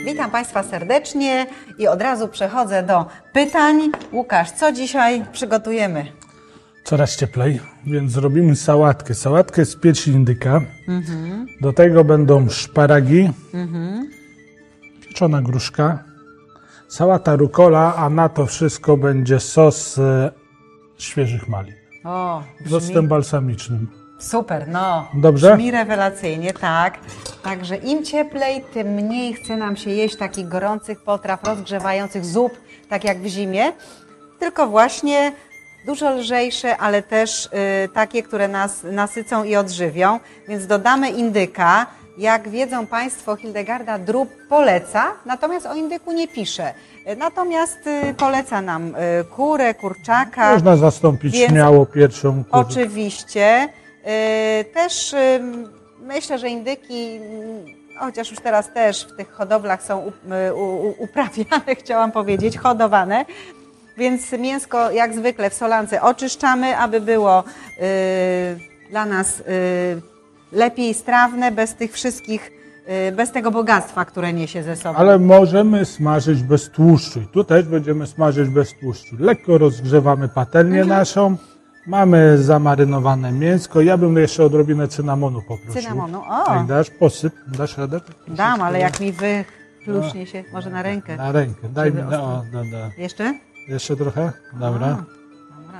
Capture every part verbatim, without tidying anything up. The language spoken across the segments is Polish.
Witam Państwa serdecznie i od razu przechodzę do pytań. Łukasz, co dzisiaj przygotujemy? Coraz cieplej, więc zrobimy sałatkę. Sałatkę z pieczy indyka. Mhm. Do tego będą szparagi, mhm. pieczona gruszka, sałata rucola, a na to wszystko będzie sos z świeżych malin. O, z octem balsamicznym. Super, no. Dobrze? Brzmi rewelacyjnie, tak. Także im cieplej, tym mniej chce nam się jeść takich gorących potraw, rozgrzewających zup, tak jak w zimie. Tylko właśnie dużo lżejsze, ale też y, takie, które nas nasycą i odżywią. Więc dodamy indyka. Jak wiedzą Państwo, Hildegarda Drób poleca, natomiast o indyku nie pisze. Natomiast y, poleca nam y, kurę, kurczaka. Można zastąpić więc śmiało pierwszą kurę. Oczywiście. Y, też y, myślę, że indyki, y, chociaż już teraz też w tych hodowlach są u, y, u, uprawiane, chciałam powiedzieć, hodowane. Więc mięsko jak zwykle w solance oczyszczamy, aby było y, dla nas y, lepiej strawne, bez tych wszystkich, y, bez tego bogactwa, które niesie ze sobą. Ale możemy smażyć bez tłuszczu. I tu też będziemy smażyć bez tłuszczu. Lekko rozgrzewamy patelnię mhm. naszą. Mamy zamarynowane mięsko. Ja bym jeszcze odrobinę cynamonu poprosił. Cynamonu, o! Jak dasz, posyp. Dasz radę? Dam, ale jak mi wychluśnie się, może na rękę. Na rękę. Daj mi, no, o, da, da. Jeszcze? Jeszcze trochę? Dobra. A, dobra.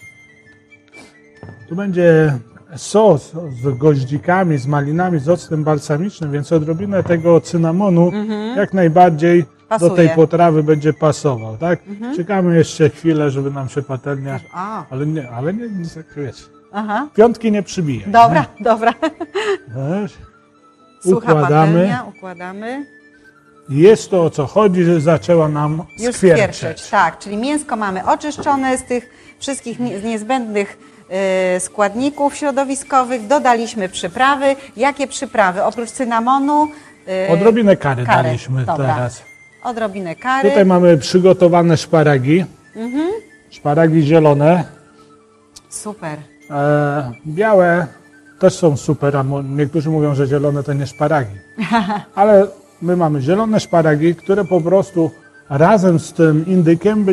Tu będzie sos z goździkami, z malinami, z octem balsamicznym, więc odrobinę tego cynamonu mhm. jak najbardziej Pasuje. do tej potrawy będzie pasował, tak? Mhm. Czekamy jeszcze chwilę, żeby nam się patelnia... A. Ale nie, ale nie, nie zakryć. Aha. Piątki nie przybijaj. Dobra, nie? dobra. Wiesz? Sucha układamy. patelnia, układamy. Jest to, o co chodzi, że zaczęła nam Już skwierczeć. skwierczeć. Tak, czyli mięsko mamy oczyszczone z tych wszystkich z niezbędnych y, składników środowiskowych. Dodaliśmy przyprawy. Jakie przyprawy? Oprócz cynamonu... Y, Odrobinę kary, kary. daliśmy Dobra. teraz. Odrobinę kary. Tutaj mamy przygotowane szparagi. Mhm. Szparagi zielone. Super. E, białe też są super, a niektórzy mówią, że zielone to nie szparagi. Ale my mamy zielone szparagi, które po prostu razem z tym indykiem